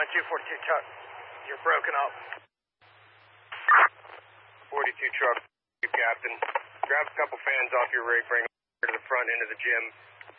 line 242 Chuck. You're broken up. 42 truck, Captain. Grab a couple fans off your rig, bring them to the front end of the gym.